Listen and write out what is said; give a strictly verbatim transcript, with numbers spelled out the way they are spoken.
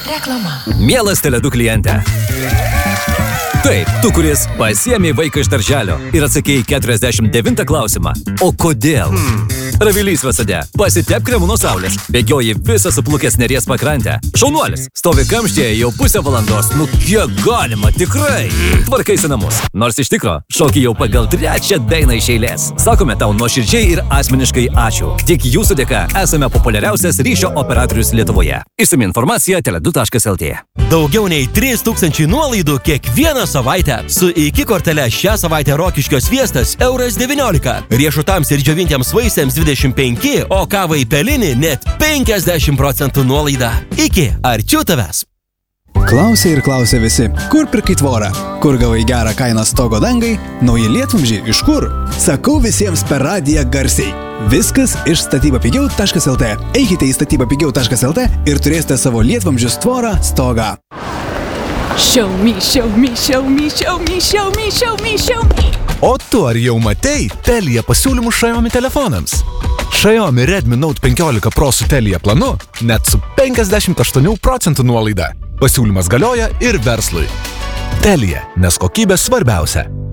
Reklama. Mielas Tele du kliente. Taip, tu, kuris pasiėmė vaiką iš darželio ir atsakėjai keturiasdešimt devintą klausimą. O kodėl? Hmm. Ravilys Vasade, pasitep kremu nuo saulės, bėgioji visą suplukęs Neries pakrantę. Šaunuolis, stovi kamštyje jau pusę valandos, nu kiek galima, tikrai. Tvarkaisi namus, nors iš tikro, šoki jau pagal trečią dainą iš eilės. Sakome tau nuoširdžiai ir asmeniškai ačiū. Tik jūsų dėka esame populiariausias ryšio operatorius Lietuvoje. Išsami informacija tele du taškas el tė. Daugiau nei trys tūkstančiai nuolaidų kiekvieną savaitę. Su iki kortele šią savaitę Rokiškio sviestas euras devyniolika. Riešutams ir džiovintiems vaisiams dvidešimt penki, o kavai Pelinį net penkiasdešimt procentų nuolaida. Iki, arčiau tavęs. Klausė ir klausė visi, kur pirkai tvorą, kur gavai gerą kainą stogo dangai, nauji lietvamzdžiai iš kur? Sakau visiems per radiją garsiai. Viskas iš statyba pigiau taškas el tė. Eikite į statyba pigiau taškas el tė ir turėsite savo lietvamzdžius tvorą stogą. Show me, show me, show me, show me, show me, show me, show me. O tu ar jau matei Telia pasiūlymus Xiaomi telefonams? Xiaomi Redmi Note penkiolika Pro su Telia planu net su penkiasdešimt aštuonių procentų nuolaida. Pasiūlymas galioja ir verslui. Telia, nes kokybė svarbiausia.